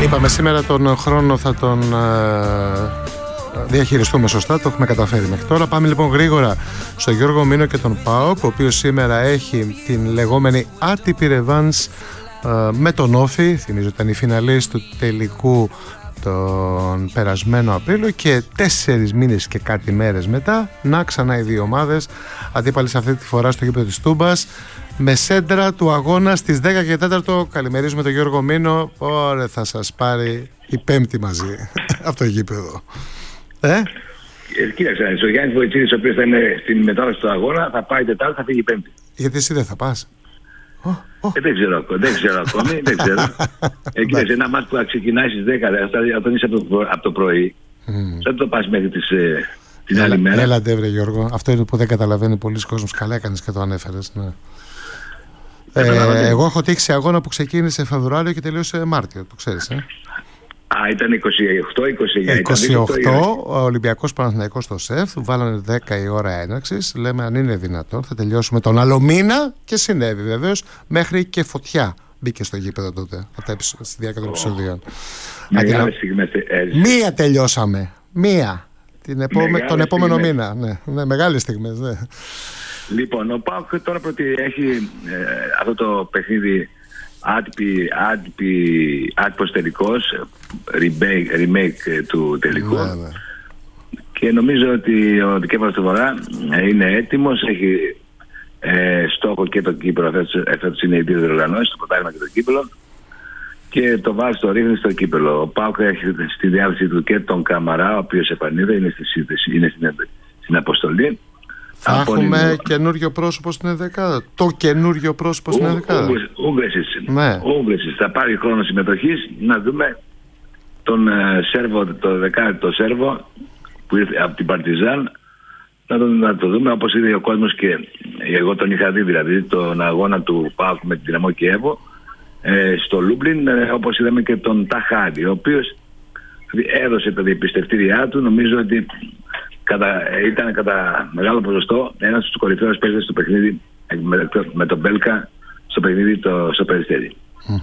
Είπαμε σήμερα τον χρόνο θα τον διαχειριστούμε σωστά, το έχουμε καταφέρει μέχρι τώρα. Πάμε λοιπόν γρήγορα στο Γιώργο Μήνο και τον ΠΑΟΚ, ο οποίος σήμερα έχει την λεγόμενη άτυπη ρεβάνς με τον Όφη. Θυμίζω ήταν η φιναλίστ του τελικού τον περασμένο Απρίλιο και 4 μήνες και κάτι μέρες μετά να ξανά οι δύο ομάδες αντίπαλοι σε αυτή τη φορά στο γήπεδο της Τούμπας με σέντρα του αγώνα στις 10 και 4. Καλημερίζουμε τον Γιώργο Μήνο. Ωραία, θα σας πάρει η Πέμπτη μαζί από το γήπεδο. Κοίταξε, ο Γιάννης Βοητσίδης, ο οποίος θα είναι στην μετάδοση του αγώνα, θα πάει Τετάρτη, θα φύγει Πέμπτη. Γιατί εσύ δεν θα πας? Δεν ξέρω ακόμη, δεν ξέρω. Κοίταξε, ένα μάτς που θα ξεκινάει στις 10, όταν είσαι από το πρωί, δεν το πας μέχρι την άλλη μέρα. Έλατε βρε Γιώργο, αυτό είναι που δεν καταλαβαίνει πολλοί κόσμος. Καλά έκανες και το ανέφερες. Ναι. Εγώ έχω τύχει σε αγώνα που ξεκίνησε Φεβρουάριο και τελείωσε Μάρτιο, το ξέρεις. Ήταν 28, ο Ολυμπιακός Παναθηναϊκός στο ΣΕΦ, βάλανε 10 η ώρα έναρξης. Λέμε αν είναι δυνατόν θα τελειώσουμε τον άλλο μήνα και συνέβη βεβαίως, μέχρι και φωτιά μπήκε στο γήπεδο τότε στη διάρκεια των επεισοδίων. Μία τελειώσαμε, τον επόμενο μήνα. Ναι, μεγάλες στιγμές. Ναι. Λοιπόν, ο ΠΑΟΚ τώρα έχει αυτό το παιχνίδι άτυπος τελικός, remake του τελικού. Ναι. Και νομίζω ότι ο Δικέφαλος του Βορρά είναι έτοιμος, έχει στόχο και το Κύπελλο, εφέτος είναι οι δύο διοργανώσεις, το πρωτάθλημα και το Κύπελλο, και το βάζει στο ρίχνει στο Κύπελλο. Ο ΠΑΟΚ έχει στη διάθεση του και τον Καμαρά, ο οποίος επανείδε, είναι στη σύνθεση, είναι στην αποστολή. Θα έχουμε καινούριο πρόσωπο στην δεκάδα. Το καινούριο πρόσωπο στην δεκάδα. Ούγκλεσης θα πάρει χρόνο συμμετοχής. Να δούμε τον Σέρβο, το Σέρβο που ήρθε από την Παρτιζάν. Να το δούμε όπως είδε ο κόσμος, και εγώ τον είχα δει, δηλαδή τον αγώνα του ΠΑΟΚ με την Δυναμό Κιέβο στο Λούμπλιν, όπως είδαμε και τον Ταχάρη, ο οποίος έδωσε τα διαπιστευτήριά του. Νομίζω ότι ήταν κατά μεγάλο ποσοστό ένας στους κορυφαίους παίκτες στο παιχνίδι με τον Μπέλκα στο παιχνίδι στο Περιστέρι.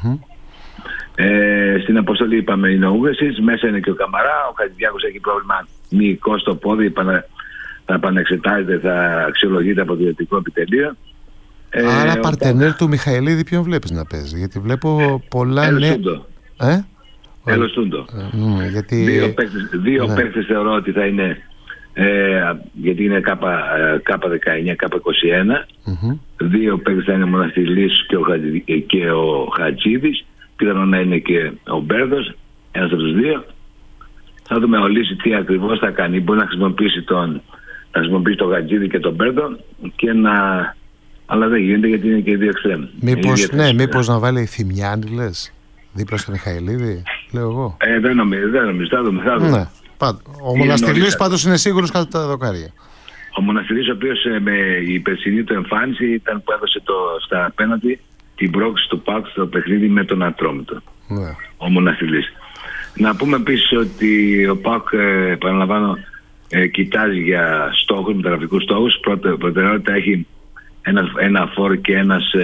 Στην αποστολή είπαμε είναι ο Ούγκλεσης, μέσα είναι και ο Καμαρά. Ο Χατζηδιάκος έχει πρόβλημα μυϊκό στο πόδι, θα επανεξετάζεται, θα αξιολογείται από το ιατρικό επιτελείο. Άρα παρτενέρ του Μιχαηλίδη ποιον βλέπεις να παίζει? Γιατί βλέπω πολλά Ελωστούντο. Γιατί... Δύο παίκτες θεωρώ ότι θα είναι, γιατί είναι K19, K21. Δύο παίκτες θα είναι ο Μοναστηλής και ο Χατζίδης. Πιθανόν να είναι και ο Μπέρδος, ένας από τους δύο. Θα δούμε ο Λύση τι ακριβώς θα κάνει. Μπορεί να χρησιμοποιήσει τον Χατζίδη και τον Μπέρδο αλλά δεν γίνεται, γιατί είναι και οι δύο εξτρέμ. Μήπως να βάλει Θημιάνη, λες, δίπλα στον Μιχαηλίδη, λέω εγώ. Δεν νομίζω, θα δούμε. Ναι. Ο Μοναστηλής πάντως είναι σίγουρος κατά τα δοκάρια. Ο Μοναστηλής, ο οποίος με η περσινή του εμφάνιση ήταν που έδωσε στα απέναντι την πρόκληση του ΠΑΟΚ στο παιχνίδι με τον Ατρόμητο. Ναι. Ο Μοναστηλής. Να πούμε επίσης ότι ο ΠΑΟΚ, επαναλαμβάνω, κοιτάζει για στόχους, μεταγραφικούς στόχους. Προτεραιότητα έχει ένα φόρ και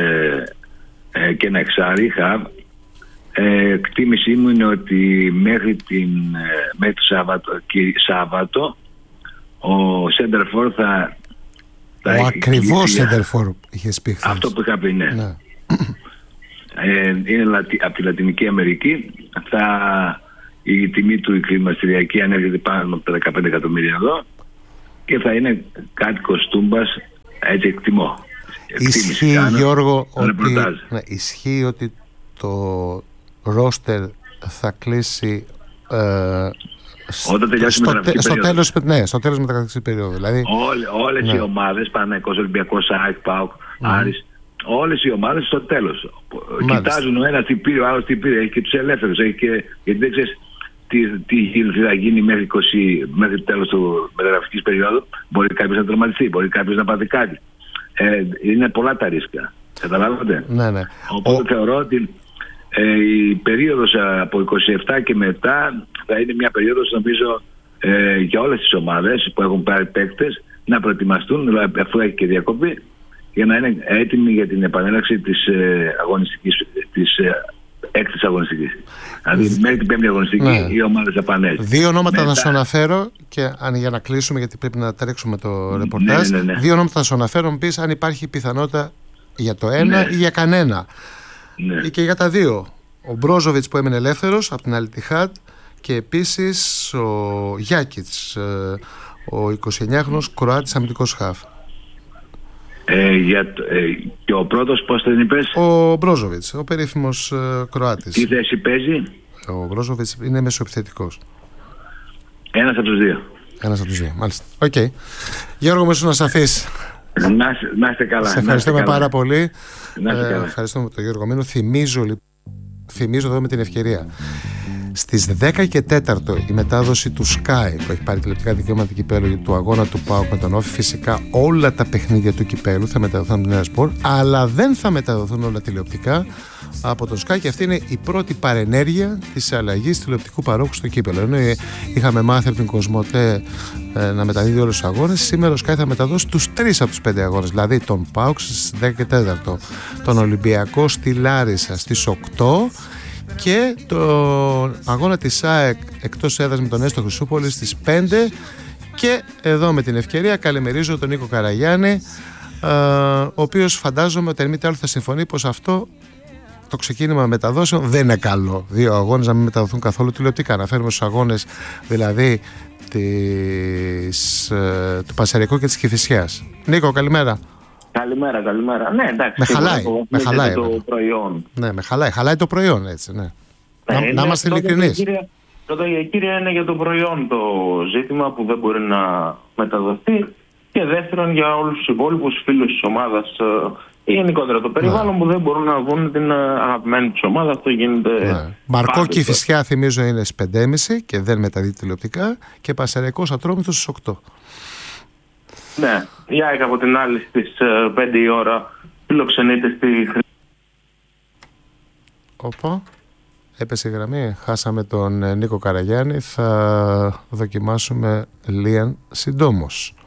ένα εξάρι, χαβ. Εκτίμησή μου είναι ότι μέχρι το Σάββατο ο Σέντερφορ θα ο ακριβώς Σέντερφορ είχες πει χθες. Αυτό που είχα πει, ναι. Είναι από τη Λατινική Αμερική. Η τιμή του η κλιμαστηριακή ανέρχεται πάνω από τα 15 εκατομμύρια εδώ και θα είναι κάτοικος Τούμπας, έτσι εκτιμώ. Ισχύει, Γιώργο, ισχύει ότι το ρόστερ θα κλείσει όταν τελειώσει στο τέλος μεταγραφικής περίοδου. Δηλαδή, όλες οι ομάδες, Παναθηναϊκός, Ολυμπιακός, ΑΕΚ, ΠΑΟΚ, Άρης, όλες οι ομάδες στο τέλος κοιτάζουν ο ένας τι πήρε, ο άλλος τι πήρε. Έχει και τους ελεύθερους, γιατί δεν ξέρεις τι θα γίνει μέχρι το τέλος του μεταγραφικής περίοδου. Μπορεί κάποιος να τερματιστεί, μπορεί κάποιος να πάθει κάτι. Είναι πολλά τα ρίσκα. Καταλάβατε. Ναι. Οπότε θεωρώ ότι η περίοδος από 27 και μετά θα είναι μια περίοδος, νομίζω, για όλες τις ομάδες που έχουν πάρει παίκτες να προετοιμαστούν, αφού έχει και διακοπή, για να είναι έτοιμοι για την επανέλαξη της αγωνιστικής, της έκτης αγωνιστικής. Δηλαδή μέχρι την πέμπτη αγωνιστική οι ομάδες θα πάνε έτσι. Δύο ονόματα θα σου αναφέρω και για να κλείσουμε, γιατί πρέπει να τρέξουμε το ρεπορτάζ. Δύο ονόματα θα σου αναφέρω, μου πεις αν υπάρχει πιθανότητα για το ένα ή για κανένα. Ή και για τα δύο. Ο Μπρόζοβιτς που έμεινε ελεύθερος από την Αλιτιχάντ και επίσης ο Γιάκιτς, ο 29χρονος Κροάτης αμυντικός χαφ. Και ο πρώτος πώς τον είπες? Ο Μπρόζοβιτς, ο περίφημος Κροάτης. Τι θέση παίζει? Ο Μπρόζοβιτς είναι μεσοεπιθετικός. Ένας από τους δύο. Ένας από τους δύο, μάλιστα. Οκ. Γιώργο μου, να σαφείς. Να είστε καλά. Σε ευχαριστούμε πάρα πολύ. Ευχαριστούμε τον Γιώργο Μήνο. Θυμίζω εδώ με την ευκαιρία. Στις 10 και 4 η μετάδοση του Sky που έχει πάρει τηλεοπτικά δικαιώματα κυπέλλου του αγώνα του ΠΑΟΚ με τον Όφη. Φυσικά όλα τα παιχνίδια του κυπέλλου θα μεταδοθούν από την Νέα Σπορ, αλλά δεν θα μεταδοθούν όλα τηλεοπτικά από τον Sky, και αυτή είναι η πρώτη παρενέργεια της αλλαγής τηλεοπτικού παρόχου στο κύπελλο. Ενώ είχαμε μάθει από την Κοσμοτέ να μεταδίδει όλους τους αγώνες, σήμερα ο Sky θα μεταδώσει τους 3 από τους 5 αγώνες, δηλαδή τον ΠΑΟΚ στις 10 και 4, τον Ολυμπιακό στη Λάρισα στις 8 και τον αγώνα της ΑΕΚ εκτός έδρας με τον Έστω Χρυσούπολη στις 5. Και εδώ με την ευκαιρία καλημερίζω τον Νίκο Καραγιάννη, ο οποίος φαντάζομαι ότι αν μη τι άλλο θα συμφωνεί πως αυτό το ξεκίνημα μεταδόσεων δεν είναι καλό. Δύο αγώνες να μην μεταδοθούν καθόλου τηλεοπτικά. Αναφέρουμε στους αγώνες δηλαδή του Πασαρικού και της Κηφισιάς. Νίκο, καλημέρα. Καλημέρα. Ναι, εντάξει. Με χαλάει το προϊόν. Ναι, με χαλάει το προϊόν, έτσι, ναι. Να είμαστε ειλικρινείς. Πρώτα, κύριε, είναι για το προϊόν το ζήτημα που δεν μπορεί να μεταδοθεί, και δεύτερον για όλους τους υπόλοιπους φίλους της ομάδας ή γενικότερα το περιβάλλον που δεν μπορούν να δουν την αγαπημένη τους ομάδα. Αυτό γίνεται. Μαρκό Κηφισιά, θυμίζω, είναι στις 5.30 και δεν μεταδίδει τηλεοπτικά, και Πασαρικός Ατρόμητος στις 8. Ναι, η ΑΕΚ από την άλλη στις 5 η ώρα φιλοξενείται στη Όπα, έπεσε η γραμμή, χάσαμε τον Νίκο Καραγιάννη, θα δοκιμάσουμε Λίαν συντόμως.